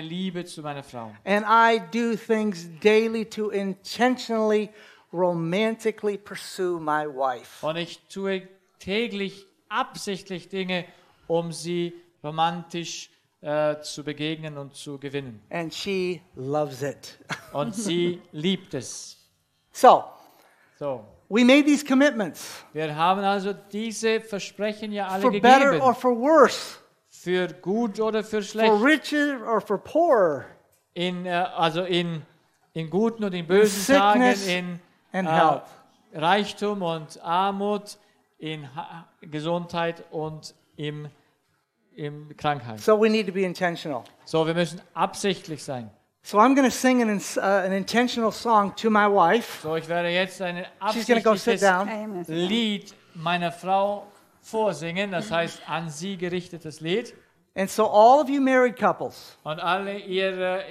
Liebe zu meiner Frau. And I do things daily to intentionally, romantically pursue my wife. Und ich tue täglich absichtlich Dinge, um sie romantisch zu begegnen und zu gewinnen. And she loves it. Und sie liebt es. So, So, we made these commitments wir haben also diese Versprechen ja alle for better gegeben. or for worse, Für gut oder für for schlecht. richer or for poorer, Also in guten und in bösen sickness Tagen, in and health. Reichtum und Armut, in Gesundheit und im Krankheit. So we need to be intentional. So, wir müssen absichtlich sein. So I'm going to sing an intentional song to my wife. So, ich werde jetzt ein She's going to go sit absichtliches down. Lied meiner Frau vorsingen, das heißt an sie gerichtetes Lied. And so all of you married couples, Und alle ihre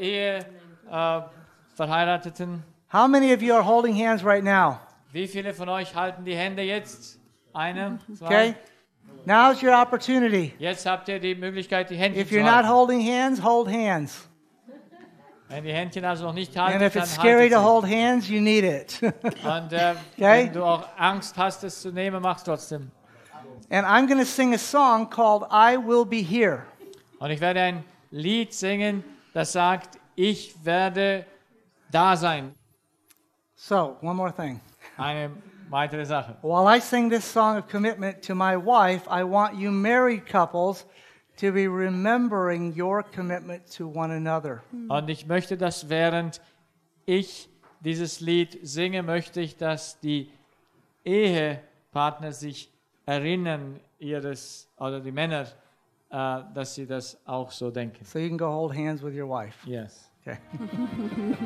Verheirateten, how many of you are holding hands right now? wie viele von euch halten die Hände jetzt? Eine, zwei. Okay? Now's your opportunity. Jetzt habt ihr die Möglichkeit, die Händchen If zu you're not halten. holding hands, hold hands. Wenn die Händchen also noch nicht halten, And if dann it's scary haltet to sie. hold hands, you need it. Und Okay? wenn du auch Angst hast, es zu nehmen, mach's trotzdem. And I'm going to sing a song called I Will Be Here. Und ich werde ein Lied singen, das sagt, ich werde da sein. So, one more thing. Eine weitere Sache. While I sing this song of commitment to my wife, I want you married couples to be remembering your commitment to one another. Und ich möchte, dass während ich dieses Lied singe, möchte ich, dass die Ehepartner sich erinnern, oder die Männer, dass sie das auch so denken. So you can go hold hands with your wife. Yes. Okay.